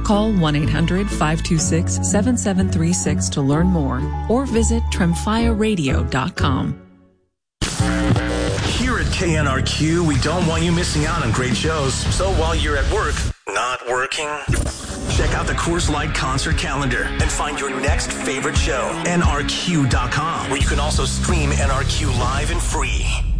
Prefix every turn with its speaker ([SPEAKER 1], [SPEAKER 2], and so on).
[SPEAKER 1] Call 1-800-526-7736 to learn more or visit tremfyaradio.com.
[SPEAKER 2] Here at KNRQ, we don't want you missing out on great shows. So while you're at work, not working, check out the Coors Light concert calendar and find your next favorite show. NRQ.com, where you can also stream NRQ live and free.